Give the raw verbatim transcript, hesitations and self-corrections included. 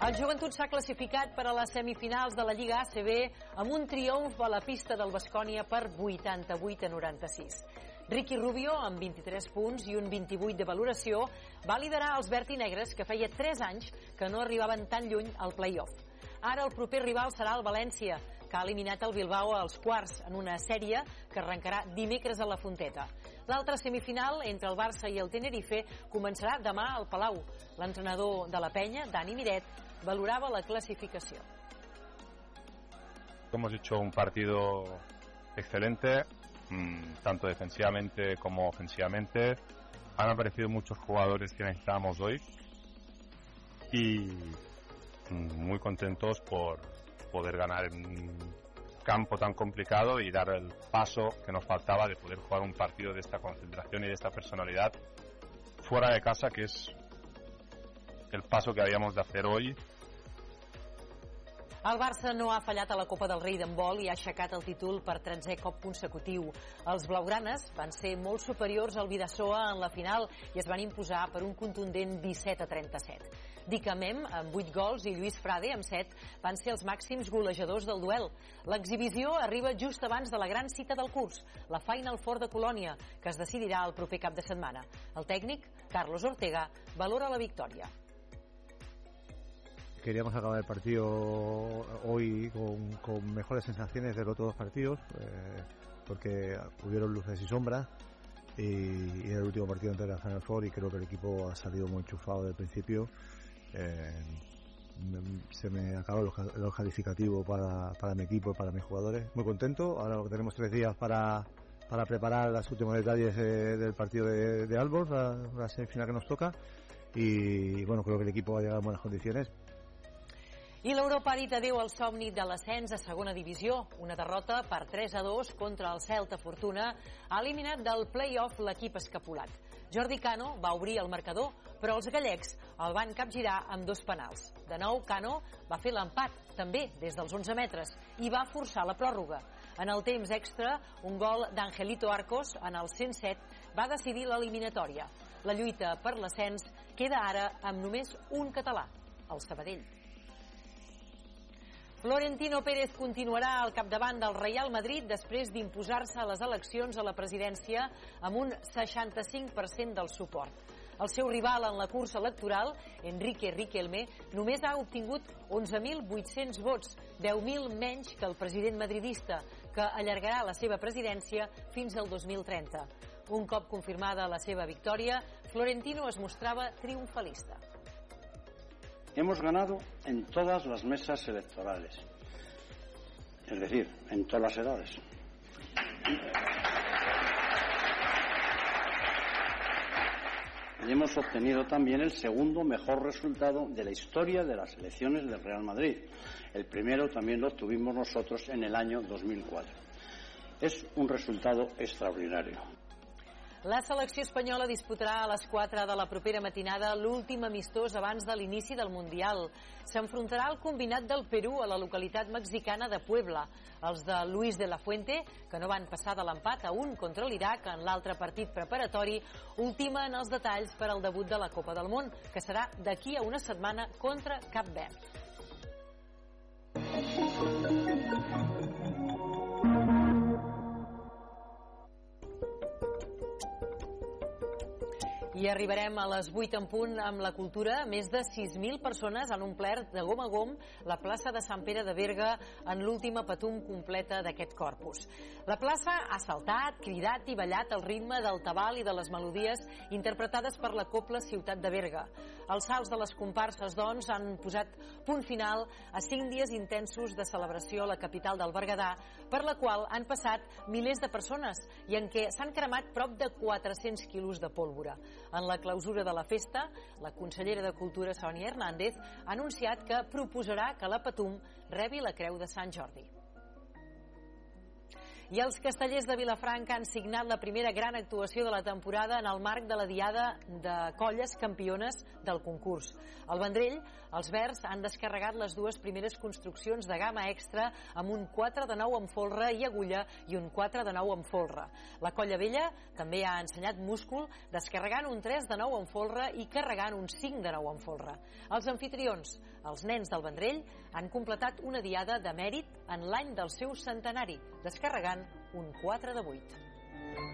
El Joventut s'ha classificat per a les semifinals de la Lliga A C B amb un triomf a la pista del Baskonia per vuitanta-vuit a noranta-sis. Ricky Rubio, amb vint-i-tres punts i un vint-i-vuit de valoració, va liderar els verd i negres, que feia tres anys que no arribaven tan lluny al play-off. Ara el proper rival serà el València, que ha eliminat el Bilbao als quarts en una sèrie que arrencarà dimecres a la Fonteta. L'altra semifinal, entre el Barça i el Tenerife, començarà demà al Palau. L'entrenador de la Penya, Dani Miret, valorava la clasificació. Hemos hecho un partido excelente, tanto defensivamente como ofensivamente. Han aparecido muchos jugadores que necesitábamos hoy y muy contentos por poder ganar en un campo tan complicado y dar el paso que nos faltaba de poder jugar un partido de esta concentración y de esta personalidad fuera de casa, que es el paso que habíamos de hacer hoy. El Barça no ha fallat a la Copa del Rei d'handbol i ha aixecat el títol per tretzè cop consecutiu. Els blaugranes van ser molt superiors al Vidasoa en la final i es van imposar per un contundent disset a trenta-set. Dica Mem, amb vuit gols, i Lluís Frade, amb set, van ser els màxims golejadors del duel. L'exhibició arriba just abans de la gran cita del curs, la Final Four de Colònia, que es decidirà el proper cap de setmana. El tècnic, Carlos Ortega, valora la victòria. Queríamos acabar el partido hoy con, con mejores sensaciones de los otros dos partidos, eh, porque hubieron luces y sombras, y, y en el último partido entre la Final Four, y creo que el equipo ha salido muy enchufado desde el principio. Eh, se me acabó el, el calificativo para, para mi equipo y para mis jugadores. Muy contento. Ahora tenemos tres días para, para preparar los últimos detalles eh, del partido de, de Aalborg, la, la semifinal que nos toca, y bueno, creo que el equipo va a llegar en buenas condiciones. I l'Europa ha dit adéu al somni de l'ascens a segona divisió. Una derrota per tres a dos contra el Celta Fortuna ha eliminat del play-off l'equip escapulat. Jordi Cano va obrir el marcador, però els gallecs el van capgirar amb dos penals. De nou, Cano va fer l'empat, també des dels onze metres, i va forçar la pròrroga. En el temps extra, un gol d'Angelito Arcos en el cent set va decidir l'eliminatòria. La lluita per l'ascens queda ara amb només un català, el Sabadell. Florentino Pérez continuarà al capdavant del Real Madrid després d'imposar-se a les eleccions a la presidència amb un seixanta-cinc per cent del suport. El seu rival en la cursa electoral, Enrique Riquelme, només ha obtingut onze mil vuit-cents vots, deu mil menys que el president madridista, que allargarà la seva presidència fins al dos mil trenta. Un cop confirmada la seva victòria, Florentino es mostrava triomfalista. Hemos ganado en todas las mesas electorales, es decir, en todas las edades. Y hemos obtenido también el segundo mejor resultado de la historia de las elecciones del Real Madrid. El primero también lo obtuvimos nosotros en el año dos mil cuatro. Es un resultado extraordinario. La selecció espanyola disputarà a les quatre de la propera matinada l'últim amistós abans de l'inici del Mundial. S'enfrontarà al combinat del Perú a la localitat mexicana de Puebla. Els de Luis de la Fuente, que no van passar de l'empat a un contra l'Iraq en l'altre partit preparatori, ultimen els detalls per al debut de la Copa del Món, que serà d'aquí a una setmana contra Cap Verd. I arribarem a les vuit en punt amb la cultura. Més de sis mil persones han omplert de gom a gom la plaça de Sant Pere de Berga en l'última Patum completa d'aquest corpus. La plaça ha saltat, cridat i ballat al ritme del tabal i de les melodies interpretades per la Cobla Ciutat de Berga. Els salts de les comparses, doncs, han posat punt final a cinc dies intensos de celebració a la capital del Berguedà, per la qual han passat milers de persones i en què s'han cremat prop de quatre-cents quilos de pólvora. En la clausura de la festa, la consellera de Cultura, Sònia Hernández, ha anunciat que proposarà que la Patum rebi la Creu de Sant Jordi. I els castellers de Vilafranca han signat la primera gran actuació de la temporada en el marc de la Diada de Colles Campiones del concurs. Al Vendrell, els verds han descarregat les dues primeres construccions de gamma extra amb un quatre de nou amb folre i agulla i un quatre de nou amb folre. La Colla Vella també ha ensenyat múscul, descarregant un tres de nou amb folre i carregant un cinc de nou amb folre. Els anfitrions, els nens del Vendrell, han completat una diada de mèrit en l'any del seu centenari, descarregant un quatre de vuit.